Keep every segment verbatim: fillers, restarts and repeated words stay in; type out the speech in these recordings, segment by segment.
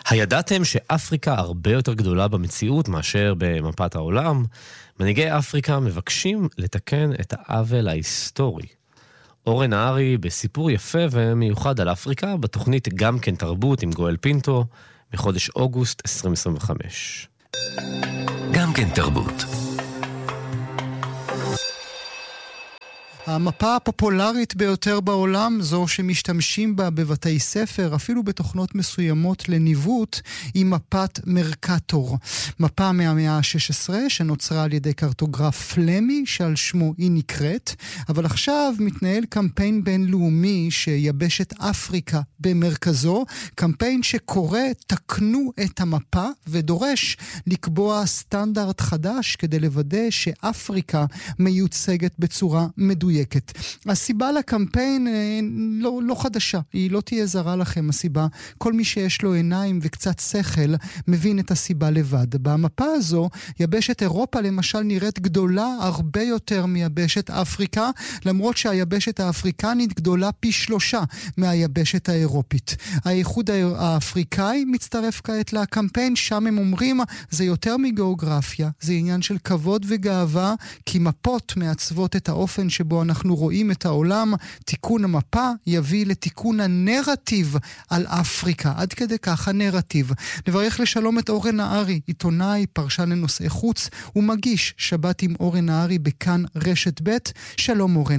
הידעתם שאפריקה הרבה יותר גדולה במציאות מאשר במפת העולם? מנהיגי אפריקה מבקשים לתקן את העוול ההיסטורי. אורן נהרי בסיפור יפה ומיוחד על אפריקה, בתוכנית גם כן תרבות עם גואל פינטו, מחודש אוגוסט עשרים עשרים וחמש. גם כן תרבות. המפה הפופולרית ביותר בעולם, זו שמשתמשים בה בבתי ספר, אפילו בתוכנות מסוימות לניווט, היא מפת מרקטור. מפה מהמאה ה-שש עשרה שנוצרה על ידי קרטוגרף פלמי, שעל שמו היא נקראת, אבל עכשיו מתנהל קמפיין בינלאומי שיבשת אפריקה במרכזו, קמפיין שקורא תקנו את המפה ודורש לקבוע סטנדרט חדש כדי לוודא שאפריקה מיוצגת בצורה מדויקת. הסיבה לקמפיין לא, לא חדשה, היא לא תהיה זרה לכם הסיבה. כל מי שיש לו עיניים וקצת שכל מבין את הסיבה לבד. במפה הזו יבשת אירופה למשל נראית גדולה הרבה יותר מיבשת אפריקה, למרות שהיבשת האפריקנית גדולה פי שלושה מהיבשת האירופית. האיחוד האפריקאי מצטרף כעת לקמפיין, שם הם אומרים זה יותר מגיאוגרפיה, זה עניין של כבוד וגאווה, כי מפות מעצבות את האופן שבו אנחנו רואים את העולם. תיקון המפה יביא לתיקון הנרטיב על אפריקה, עד כדי כך הנרטיב. נברך לשלום את אורן נהרי, עיתונאי, פרשן לנושאי חוץ ומגיש שבת עם אורן נהרי בכאן רשת ב'. שלום אורן.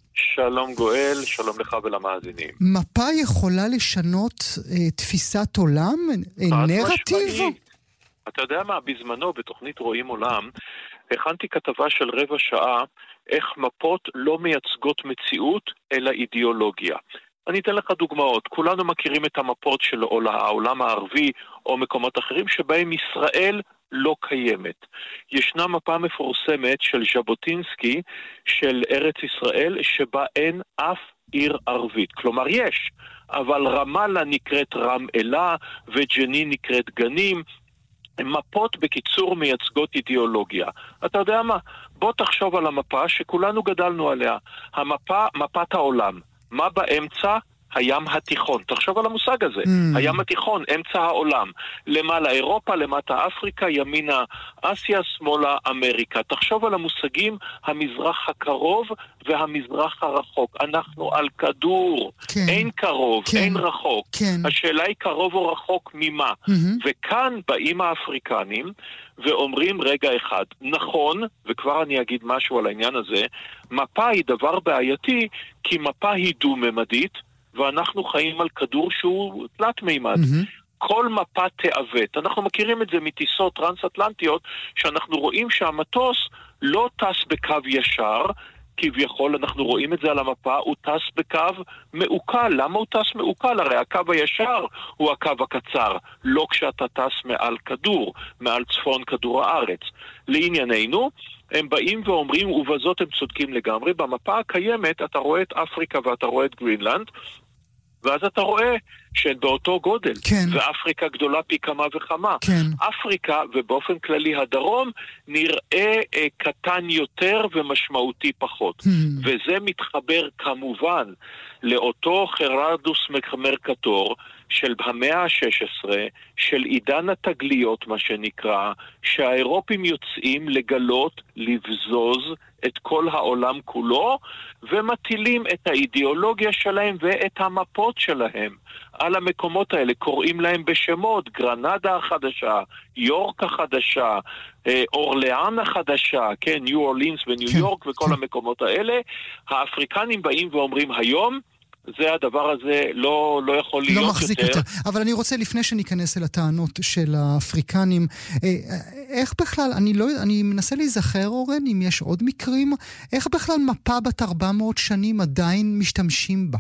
שלום גואל, שלום לך ולמאזינים. מפה יכולה לשנות אה, תפיסת עולם, אה, נרטיב? אתה יודע מה, בזמנו בתוכנית רואים עולם, הכנתי כתבה של רבע שעה, איך מפות לא מייצגות מציאות, אלא אידיאולוגיה. אני אתן לך דוגמאות. כולנו מכירים את המפות של העולם הערבי או מקומות אחרים שבהם ישראל לא קיימת. ישנה מפה מפורסמת של ז'בוטינסקי של ארץ ישראל שבה אין אף עיר ערבית. כלומר יש, אבל רמאללה נקראת רם-אלה וג'נין נקראת גנים. מפות בקיצור מייצגות אידיאולוגיה. אתה יודע מה? בוא תחשוב על המפה שכולנו גדלנו עליה. המפה, מפת העולם. מה באמצע? הים התיכון. תחשוב על המושג הזה. Mm. הים התיכון, אמצע העולם. למעלה אירופה, למטה אפריקה, ימינה אסיה, שמאלה אמריקה. תחשוב על המושגים המזרח הקרוב והמזרח הרחוק. אנחנו על כדור. כן. אין קרוב, כן. אין רחוק. כן. השאלה היא קרוב או רחוק ממה. Mm-hmm. וכאן באים האפריקנים ואומרים רגע אחד, נכון, וכבר אני אגיד משהו על העניין הזה, מפה היא דבר בעייתי, כי מפה היא דו-ממדית, ואנחנו חיים על כדור שהוא תלת מימד. Mm-hmm. כל מפה תעוות. אנחנו מכירים את זה מטיסות טרנס-אטלנטיות, שאנחנו רואים שהמטוס לא טס בקו ישר, כביכול אנחנו רואים את זה על המפה, הוא טס בקו מעוקל. למה הוא טס מעוקל? הרי הקו הישר הוא הקו הקצר, לא כשאתה טס מעל כדור, מעל צפון כדור הארץ. לענייננו, הם באים ואומרים, ובזאת הם צודקים לגמרי, במפה הקיימת אתה רואה את אפריקה ואתה רואה את גרינלנד, ואז אתה רואה שהן באותו גודל, כן. ואפריקה גדולה פי כמה וכמה. כן. אפריקה, ובאופן כללי הדרום, נראה אה, קטן יותר ומשמעותי פחות. Hmm. וזה מתחבר כמובן לאותו חרדוס מרקטור של המאה ה-שש עשרה, של עידן התגליות, מה שנקרא, שהאירופים יוצאים לגלות, לבזוז את כל העולם כולו, ומטילים את האידיאולוגיה שלהם ואת המפות שלהם על המקומות האלה. קוראים להם בשמות, גרנדה החדשה, יורק החדשה, אורליאן החדשה, כן, ניו אורלינס וניו כן, יורק וכל כן. המקומות האלה. האפריקנים באים ואומרים היום, זה הדבר הזה לא, לא יכול להיות לא מחזיק יותר. יותר. אבל אני רוצה לפני שניכנס אל הטענות של האפריקנים, איך בכלל, אני, לא, אני מנסה להיזכר אורן, אם יש עוד מקרים, איך בכלל מפה בת ארבע מאות שנים עדיין משתמשים בה?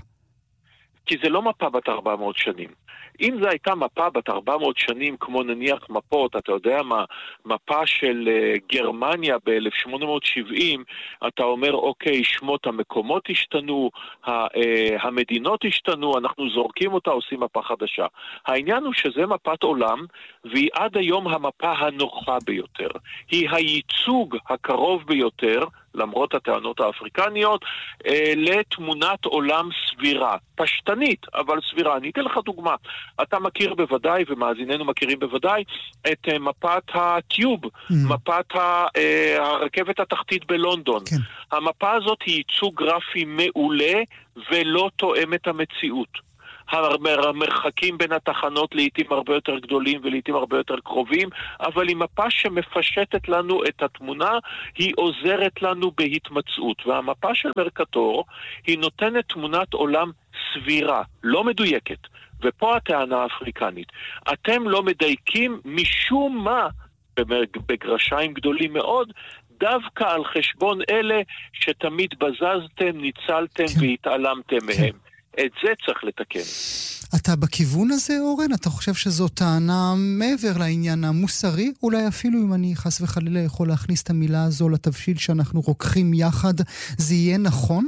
כי זה לא מפה בת ארבע מאות שנים. אם זו הייתה מפה בת ארבע מאות שנים, כמו נניח מפות, אתה יודע מה, מפה של uh, גרמניה ב-אלף שמונה מאות שבעים, אתה אומר, אוקיי, שמות המקומות השתנו, ה, uh, המדינות השתנו, אנחנו זורקים אותה, עושים מפה חדשה. העניין הוא שזה מפת עולם, והיא עד היום המפה הנוחה ביותר. היא הייצוג הקרוב ביותר למרות הטענות האפריקניות, אה, לתמונת עולם סבירה, פשטנית, אבל סבירה. אני אתן לך דוגמה. אתה מכיר בוודאי, ומאזיננו מכירים בוודאי, את אה, מפת הטיוב, mm. מפת ה, אה, הרכבת התחתית בלונדון. כן. המפה הזאת היא ייצוג גרפי מעולה ולא תואם את המציאות. המרחקים בין התחנות לעתים הרבה יותר גדולים ולעתים הרבה יותר קרובים, אבל היא מפה שמפשטת לנו את התמונה, היא עוזרת לנו בהתמצאות. והמפה של מרקטור היא נותנת תמונת עולם סבירה, לא מדויקת. ופה הטענה האפריקנית. אתם לא מדייקים משום מה, בגרשיים גדולים מאוד, דווקא על חשבון אלה שתמיד בזזתם, ניצלתם כן. והתעלמתם כן. מהם. את זה צריך לתקן. אתה בכיוון הזה, אורן? אתה חושב שזו טענה מעבר לעניין המוסרי? אולי אפילו אם אני חס וחלילה יכול להכניס את המילה הזו לתבשיל שאנחנו רוקחים יחד, זה יהיה נכון?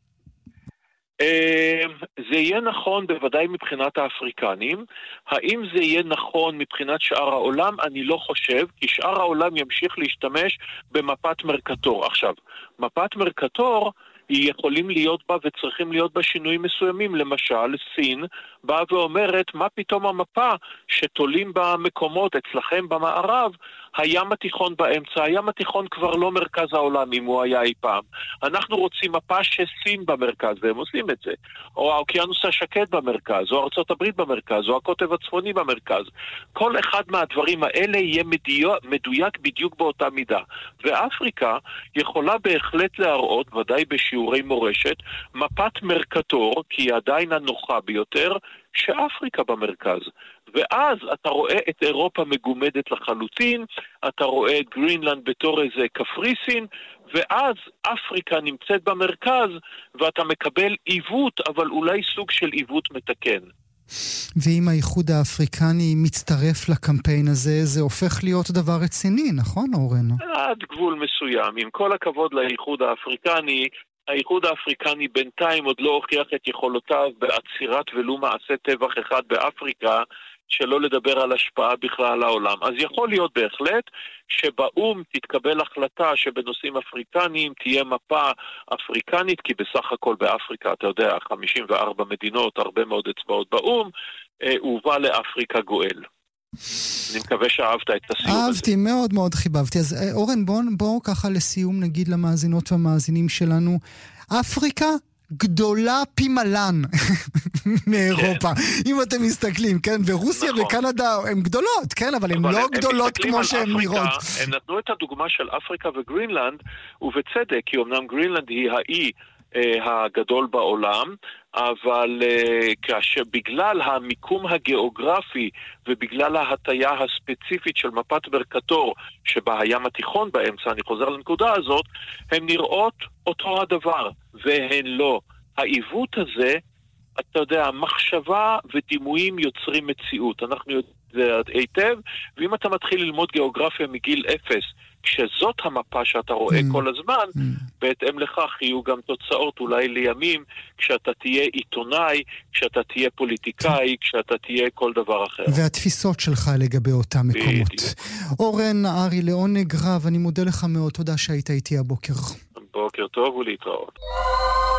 זה יהיה נכון בוודאי מבחינת האפריקנים. האם זה יהיה נכון מבחינת שאר העולם? אני לא חושב, כי שאר העולם ימשיך להשתמש במפת מרקטור. עכשיו, מפת מרקטור היא יכולים להיות בה וצריכים להיות בה שינויים מסוימים. למשל, סין באה ואומרת, מה פתאום המפה שתולים במקומות אצלכם במערב, הים התיכון באמצע. הים התיכון כבר לא מרכז העולם אם הוא היה אי פעם. אנחנו רוצים מפה שסין במרכז, והם עושים את זה. או האוקיינוס השקט במרכז, או ארצות הברית במרכז, או הקוטב הצפוני במרכז. כל אחד מהדברים האלה יהיה מדויק, מדויק בדיוק באותה מידה. ואפריקה יכולה בהחלט להראות, ודאי בשיעורי מורשת, מפת מרקטור, כי היא עדיין הנוחה ביותר, שאפריקה במרכז. ואז אתה רואה את אירופה מגומדת לחלוטין, אתה רואה את גרינלנד בתור איזה קפריסין, ואז אפריקה נמצאת במרכז, ואתה מקבל עיוות, אבל אולי סוג של עיוות מתקן. ואם האיחוד האפריקני מצטרף לקמפיין הזה, זה הופך להיות דבר רציני, נכון, אורן? עד גבול מסוים. עם כל הכבוד לאיחוד האפריקני, האיחוד האפריקני בינתיים עוד לא הוכיח את יכולותיו בעצירת ולו מעשה טבח אחד באפריקה, שלא לדבר על השפעה בכלל על העולם. אז יכול להיות בהחלט שבאום תתקבל החלטה שבנושאים אפריקניים תהיה מפה אפריקנית, כי בסך הכל באפריקה, אתה יודע, חמישים וארבע מדינות, הרבה מאוד אצבעות באום, הובא לאפריקה גואל. אני מקווה שאהבת את הסיום הזה. אהבתי, מאוד מאוד חיבבתי. אז אורן, בואו בוא ככה לסיום נגיד למאזינות והמאזינים שלנו, אפריקה גדולה פי מלן מאירופה. אם אתם מסתכלים, כן? ורוסיה וקנדה הן גדולות, כן? אבל הן לא גדולות כמו שהן נראות. הם נתנו את הדוגמה של אפריקה וגרינלנד, ובצדק, כי אמנם גרינלנד היא האי הגדול בעולם, אבל כאשר בגלל המיקום הגיאוגרפי ובגלל ההטיה הספציפית של מפת מרקטור שבה הים התיכון באמצע, אני חוזר לנקודה הזאת, הן נראות אותו הדבר, והן לא. העיוות הזה, אתה יודע, מחשבה ודימויים יוצרים מציאות. אנחנו יודעים זה היטב, ואם אתה מתחיל ללמוד גיאוגרפיה מגיל אפס, כשזאת המפה שאתה רואה mm. כל הזמן, mm. בהתאם לכך יהיו גם תוצאות אולי לימים, כשאתה תהיה עיתונאי, כשאתה תהיה פוליטיקאי, כשאתה תהיה כל דבר אחר. והתפיסות שלך לגבי אותם מקומות. אורן נהרי, לעונג רב, אני מודה לך מאוד, תודה שהיית איתי הבוקר. בוקר טוב ולהתראות.